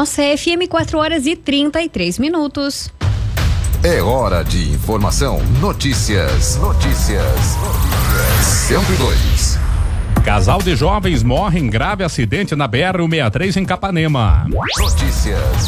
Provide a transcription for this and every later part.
nossa FM, 4h33. É hora de informação. Notícias. 102. Casal de jovens morre em grave acidente na BR-163 em Capanema. Notícias.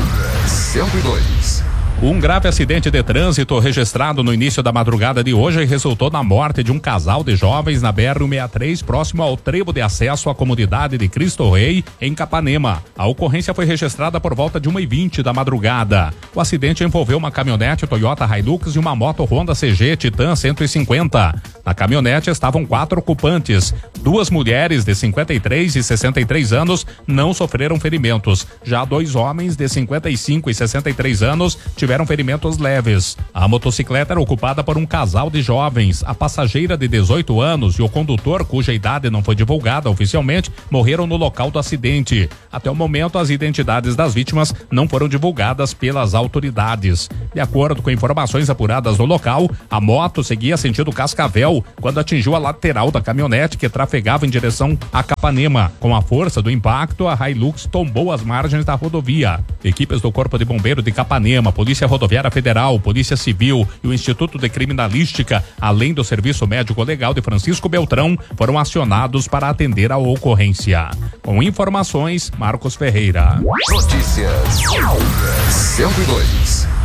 102. Um grave acidente de trânsito registrado no início da madrugada de hoje resultou na morte de um casal de jovens na BR-163, próximo ao trevo de acesso à comunidade de Cristo Rei, em Capanema. A ocorrência foi registrada por volta de 1h20 da madrugada. O acidente envolveu uma caminhonete Toyota Hilux e uma moto Honda CG Titan 150. Na caminhonete estavam 4 ocupantes. 2 mulheres de 53 e 63 anos não sofreram ferimentos. Já 2 homens de 55 e 63 anos tiveram ferimentos leves. A motocicleta era ocupada por um casal de jovens. A passageira de 18 anos e o condutor, cuja idade não foi divulgada oficialmente, morreram no local do acidente. Até o momento, as identidades das vítimas não foram divulgadas pelas autoridades. De acordo com informações apuradas no local, a moto seguia sentido Cascavel quando atingiu a lateral da caminhonete que trafegava em direção a Capanema. Com a força do impacto, a Hilux tombou as margens da rodovia. Equipes do Corpo de Bombeiro de Capanema, Polícia Rodoviária Federal, Polícia Civil e o Instituto de Criminalística, além do Serviço Médico Legal de Francisco Beltrão, foram acionados para atender a ocorrência. Com informações, Marcos Ferreira. Notícias. 102.